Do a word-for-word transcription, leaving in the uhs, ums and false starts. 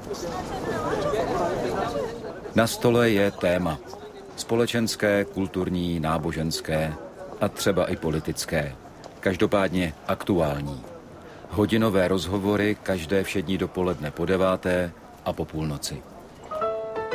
Na stole je téma. Společenské, kulturní, náboženské a třeba i politické. Každopádně aktuální. Hodinové rozhovory každé všední dopoledne po deváté a po půlnoci.